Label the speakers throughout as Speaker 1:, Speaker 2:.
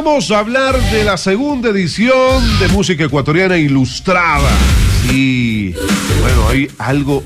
Speaker 1: vamos a hablar de la segunda edición de Música Ecuatoriana Ilustrada. Sí, bueno, hay algo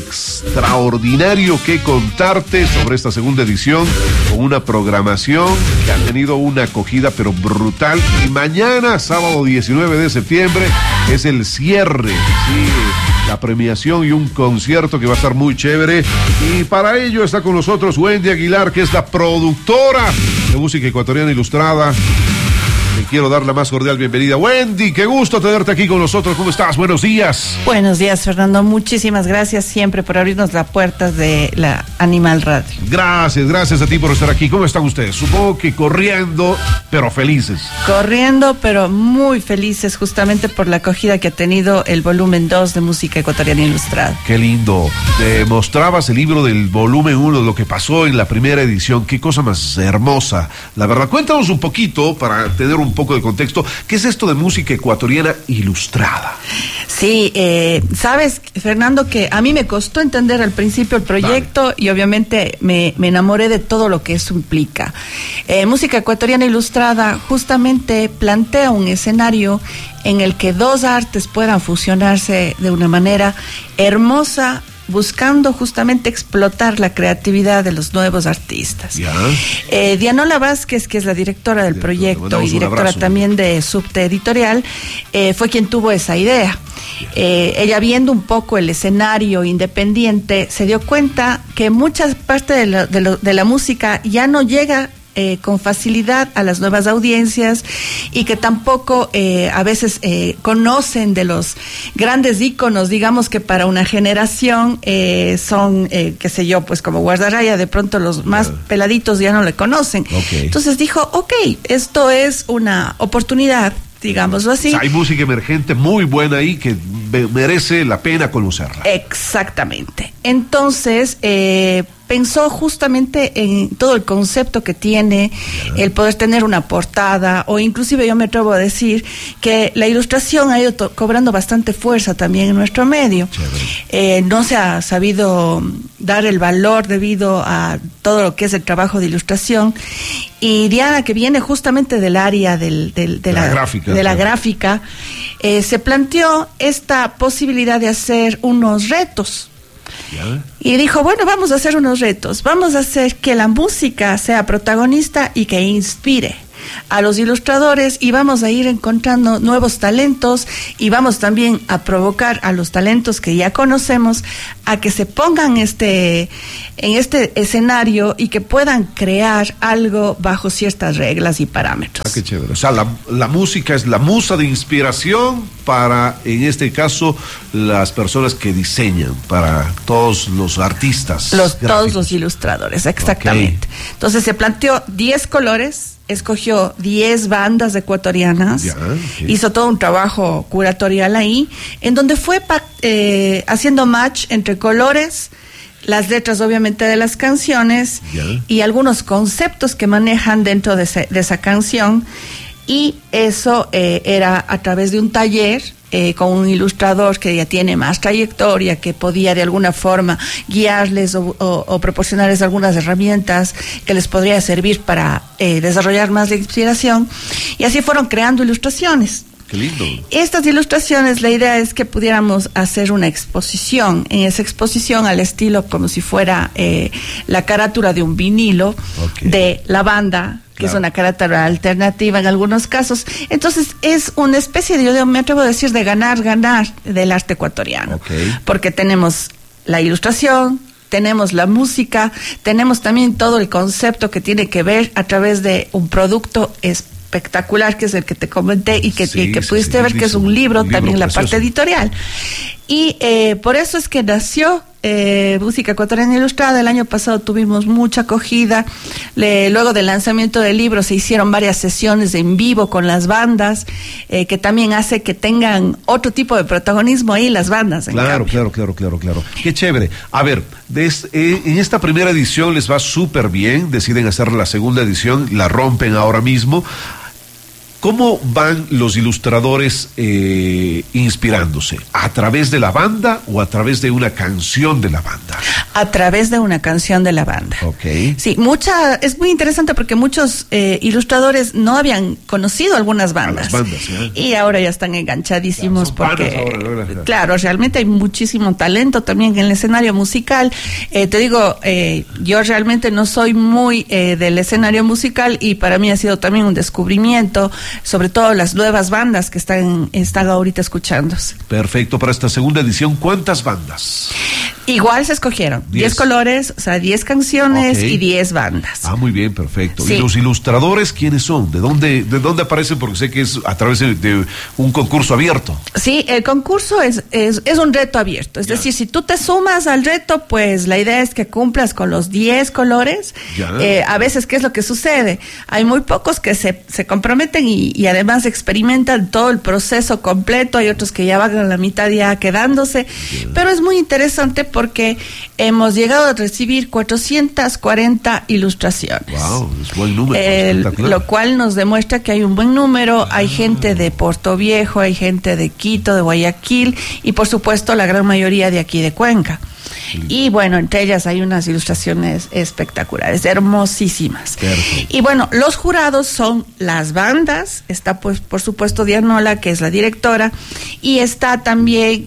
Speaker 1: extraordinario que contarte sobre esta segunda edición, con una programación que ha tenido una acogida pero brutal. Y mañana, sábado 19 de septiembre, es el cierre, sí, la premiación y un concierto que va a estar muy chévere. Y para ello está con nosotros Wendy Aguilar, que es la productora de Música Ecuatoriana Ilustrada. Le quiero dar la más cordial bienvenida. Wendy, qué gusto tenerte aquí con nosotros. ¿Cómo estás? Buenos días.
Speaker 2: Buenos días, Fernando. Muchísimas gracias siempre por abrirnos las puertas de la Animal Radio.
Speaker 1: Gracias a ti por estar aquí. ¿Cómo están ustedes? Supongo que corriendo, pero felices.
Speaker 2: Corriendo, pero muy felices justamente por la acogida que ha tenido el volumen 2 de Música Ecuatoriana Ilustrada.
Speaker 1: Qué lindo. Te mostrabas el libro del volumen 1, lo que pasó en la primera edición. Qué cosa más hermosa. La verdad, cuéntanos un poquito para tener un poco de contexto. ¿Qué es esto de Música Ecuatoriana Ilustrada?
Speaker 2: Sí, sabes, Fernando, que a mí me costó entender al principio el proyecto. Dale. Y obviamente me enamoré de todo lo que eso implica. Música Ecuatoriana Ilustrada justamente plantea un escenario en el que dos artes puedan fusionarse de una manera hermosa, buscando justamente explotar la creatividad de los nuevos artistas. Dianola Vázquez, que es la directora del proyecto y directora también de Subte Editorial, fue quien tuvo esa idea. Ella, viendo un poco el escenario independiente, se dio cuenta que mucha parte de la música ya no llega con facilidad a las nuevas audiencias, y que tampoco a veces conocen de los grandes íconos, digamos, que para una generación son, qué sé yo, pues como Guardarraya, de pronto los más peladitos ya no le conocen. Entonces dijo, esto es una oportunidad, digámoslo así.
Speaker 1: O sea, hay música emergente muy buena ahí que merece la pena conocerla.
Speaker 2: Exactamente. Entonces, pensó justamente en todo el concepto que tiene, el poder tener una portada, o inclusive yo me atrevo a decir que la ilustración ha ido cobrando bastante fuerza también en nuestro medio. No se ha sabido dar el valor debido a todo lo que es el trabajo de ilustración, y Diana, que viene justamente del área de la gráfica, se planteó esta posibilidad de hacer unos retos. Y dijo, bueno, vamos a hacer unos retos, vamos a hacer que la música sea protagonista y que inspire a los ilustradores, y vamos a ir encontrando nuevos talentos, y vamos también a provocar a los talentos que ya conocemos a que se pongan en este escenario y que puedan crear algo bajo ciertas reglas y parámetros.
Speaker 1: Qué chévere. O sea, la música es la musa de inspiración para, en este caso, las personas que diseñan, para todos los artistas.
Speaker 2: Todos los ilustradores, exactamente. Entonces se planteó 10 colores, escogió 10 bandas ecuatorianas, hizo todo un trabajo curatorial ahí, en donde fue haciendo match entre colores, las letras obviamente de las canciones y algunos conceptos que manejan dentro de esa canción, y eso era a través de un taller con un ilustrador que ya tiene más trayectoria, que podía de alguna forma guiarles o proporcionarles algunas herramientas que les podría servir para desarrollar más la inspiración, y así fueron creando ilustraciones.
Speaker 1: Qué lindo.
Speaker 2: Estas ilustraciones, la idea es que pudiéramos hacer una exposición. En esa exposición, al estilo como si fuera la carátula de un vinilo de la banda, que es una carátula alternativa en algunos casos. Entonces es una especie de, yo me atrevo a decir, de ganar del arte ecuatoriano, porque tenemos la ilustración, tenemos la música, tenemos también todo el concepto que tiene que ver a través de un producto espectacular, que es el que te comenté y que pudiste ver, que es un libro también, la parte editorial. Y por eso es que nació Música Ecuatoriana Ilustrada. El año pasado tuvimos mucha acogida. Luego del lanzamiento del libro se hicieron varias sesiones en vivo con las bandas, que también hace que tengan otro tipo de protagonismo ahí las bandas.
Speaker 1: Claro. Qué chévere. A ver, en esta primera edición les va súper bien, deciden hacer la segunda edición, la rompen ahora mismo. ¿Cómo van los ilustradores inspirándose? ¿A través de la banda o a través de una canción de la banda?
Speaker 2: A través de una canción de la banda.
Speaker 1: Okay.
Speaker 2: Sí, es muy interesante porque muchos ilustradores no habían conocido algunas bandas.
Speaker 1: A las bandas, ¿sí?
Speaker 2: Y ahora ya están enganchadísimos,
Speaker 1: claro,
Speaker 2: porque, claro, realmente hay muchísimo talento también en el escenario musical. Te digo, yo realmente no soy muy del escenario musical y para mí ha sido también un descubrimiento, sobre todo las nuevas bandas que están ahorita escuchándose.
Speaker 1: Perfecto. Para esta segunda edición, ¿cuántas bandas?
Speaker 2: Igual se escogieron 10 colores, o sea, 10 canciones y 10 bandas.
Speaker 1: Ah, muy bien, perfecto.
Speaker 2: Sí.
Speaker 1: ¿Y los ilustradores quiénes son? ¿De dónde aparecen? Porque sé que es a través de un concurso abierto.
Speaker 2: Sí, el concurso es un reto abierto. Es decir, si tú te sumas al reto, pues la idea es que cumplas con los 10 colores. A veces, ¿qué es lo que sucede? Hay muy pocos que se comprometen y además experimentan todo el proceso completo. Hay otros que ya van a la mitad ya quedándose. Pero es muy interesante porque hemos llegado a recibir 440 ilustraciones.
Speaker 1: Wow, es buen número.
Speaker 2: Lo cual nos demuestra que hay un buen número. Hay gente de Puerto Viejo, hay gente de Quito, de Guayaquil y por supuesto la gran mayoría de aquí de Cuenca. Y bueno, entre ellas hay unas ilustraciones espectaculares, hermosísimas.
Speaker 1: Perfecto.
Speaker 2: Y bueno, los jurados son las bandas, está pues por supuesto Dianola, que es la directora, y está también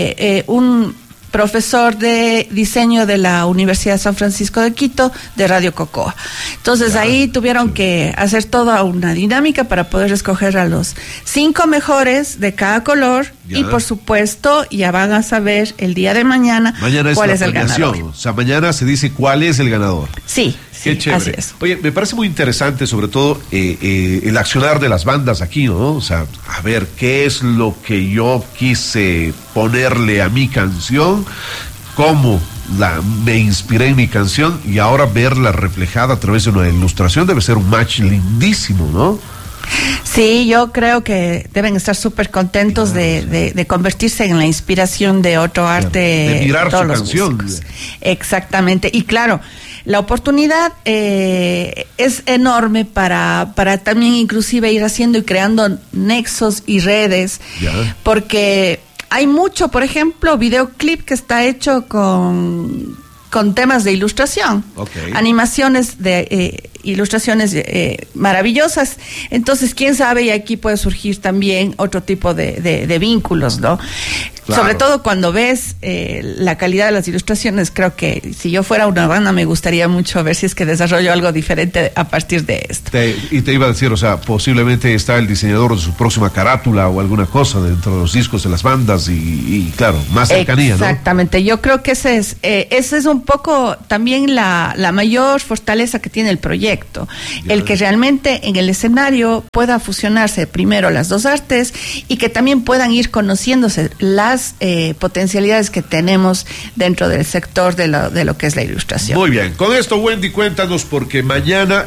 Speaker 2: un profesor de diseño de la Universidad de San Francisco de Quito, de Radio Cocoa. Entonces ahí tuvieron que hacer toda una dinámica para poder escoger a los 5 mejores de cada color y por supuesto ya van a saber el día de mañana cuál es el ganador.
Speaker 1: O sea, mañana se dice cuál es el ganador.
Speaker 2: Sí.
Speaker 1: Qué chévere.
Speaker 2: Así es.
Speaker 1: Oye, me parece muy interesante, sobre todo, el accionar de las bandas aquí, ¿no? O sea, a ver, ¿qué es lo que yo quise ponerle a mi canción? ¿Cómo me inspiré en mi canción? Y ahora verla reflejada a través de una ilustración debe ser un match lindísimo, ¿no?
Speaker 2: Sí, yo creo que deben estar súper contentos de convertirse en la inspiración de otro arte.
Speaker 1: De mirar
Speaker 2: todos
Speaker 1: su
Speaker 2: los
Speaker 1: canción.
Speaker 2: Músicos. Exactamente. Y claro, la oportunidad es enorme para también inclusive ir haciendo y creando nexos y redes, porque hay mucho, por ejemplo, videoclip que está hecho con temas de ilustración, animaciones de ilustraciones maravillosas. Entonces, quién sabe, y aquí puede surgir también otro tipo de vínculos, ¿no? Claro. Sobre todo cuando ves la calidad de las ilustraciones. Creo que si yo fuera una banda me gustaría mucho ver si es que desarrollo algo diferente a partir de esto.
Speaker 1: Y te iba a decir, o sea, posiblemente está el diseñador de su próxima carátula o alguna cosa dentro de los discos de las bandas y claro, más cercanía,
Speaker 2: exactamente, ¿no? Yo creo que ese es un poco también la mayor fortaleza que tiene el proyecto, el que realmente en el escenario pueda fusionarse primero las dos artes y que también puedan ir conociéndose las potencialidades que tenemos dentro del sector de lo que es la ilustración.
Speaker 1: Muy bien, con esto, Wendy, cuéntanos, porque mañana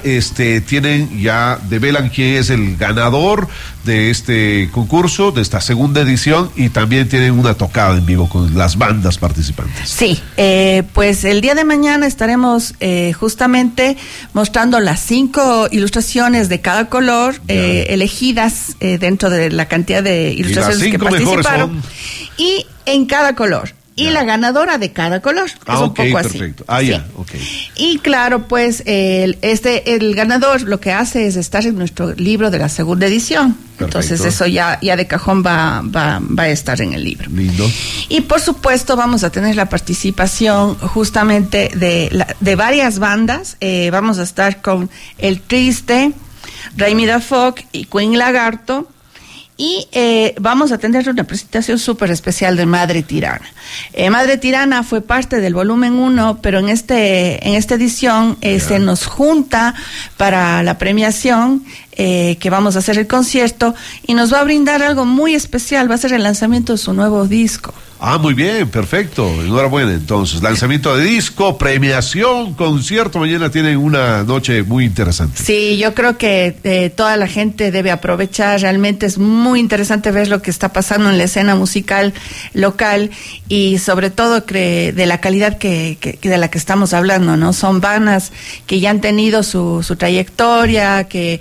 Speaker 1: develan quién es el ganador de este concurso, de esta segunda edición, y también tienen una tocada en vivo con las bandas participantes.
Speaker 2: Sí, pues el día de mañana estaremos justamente mostrando las 5 ilustraciones de cada color elegidas dentro de la cantidad de ilustraciones que participaron. Y en cada color. Y la ganadora de cada color. Es un poco así.
Speaker 1: Perfecto.
Speaker 2: Y claro, pues el ganador lo que hace es estar en nuestro libro de la segunda edición. Perfecto. Entonces eso ya de cajón va a estar en el libro.
Speaker 1: Lindo.
Speaker 2: Y por supuesto vamos a tener la participación justamente de varias bandas. Vamos a estar con El Triste, Raimi Da Foc y Queen Lagarto. Y vamos a tener una presentación súper especial de Madre Tirana. Madre Tirana fue parte del volumen 1, pero en esta edición se nos junta para la premiación, que vamos a hacer el concierto, y nos va a brindar algo muy especial. Va a ser el lanzamiento de su nuevo disco.
Speaker 1: Ah, muy bien, perfecto. Enhorabuena. Entonces, lanzamiento de disco, premiación, concierto. Mañana tienen una noche muy interesante.
Speaker 2: Sí, yo creo que toda la gente debe aprovechar. Realmente es muy interesante ver lo que está pasando en la escena musical local y sobre todo de la calidad de la que estamos hablando, ¿no? Son bandas que ya han tenido su trayectoria, que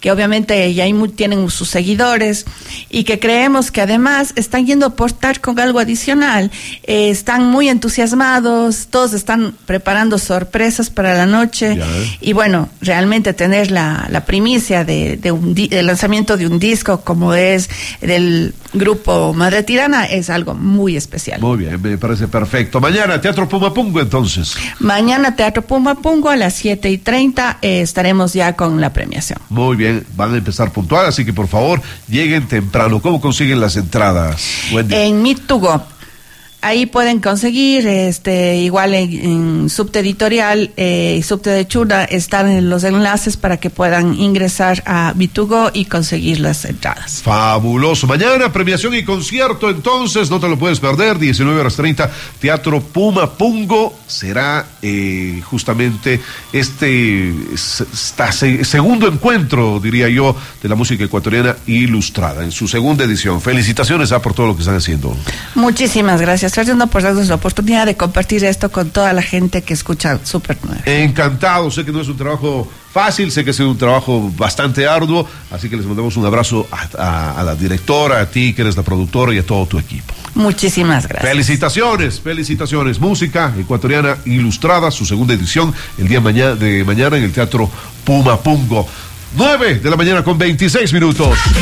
Speaker 2: que obviamente ya tienen sus seguidores y que creemos que además están yendo a aportar con algo adicional. Están muy entusiasmados, todos están preparando sorpresas para la noche y bueno, realmente tener la primicia del lanzamiento de un disco como es del grupo Madre Tirana es algo muy especial.
Speaker 1: Muy bien, me parece perfecto. Mañana Teatro Pumapungo entonces.
Speaker 2: Mañana Teatro Pumapungo a las 7:30 estaremos ya con la premiación.
Speaker 1: Muy bien, van a empezar puntual, así que por favor lleguen temprano. ¿Cómo consiguen las entradas, Wendy?
Speaker 2: En Meet2Go. Ahí pueden conseguir, igual en Subte Editorial y Subte de Chura están en los enlaces para que puedan ingresar a Meet2Go y conseguir las entradas.
Speaker 1: Fabuloso. Mañana premiación y concierto, entonces no te lo puedes perder. 19:30, Teatro Pumapungo. Será justamente segundo encuentro, diría yo, de la música ecuatoriana ilustrada en su segunda edición. Felicitaciones por todo lo que están haciendo.
Speaker 2: Muchísimas gracias, Fernando, por darnos la oportunidad de compartir esto con toda la gente que escucha Super 9.
Speaker 1: Encantado, sé que no es un trabajo fácil, sé que ha sido un trabajo bastante arduo, así que les mandamos un abrazo a la directora, a ti que eres la productora y a todo tu equipo.
Speaker 2: Muchísimas gracias.
Speaker 1: Felicitaciones. Música ecuatoriana ilustrada, su segunda edición, el día de mañana en el Teatro Pumapungo. 9 de la mañana con 26 minutos.